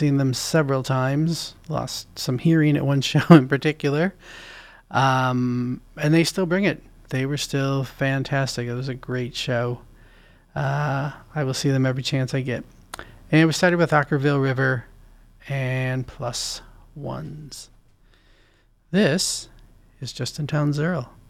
seen them several times. Lost some hearing at one show in particular. And they still bring it. They were still fantastic. It was a great show. I will see them every chance I get. And we started with Ockerville River and Plus Ones. This is Justin Townes Earl.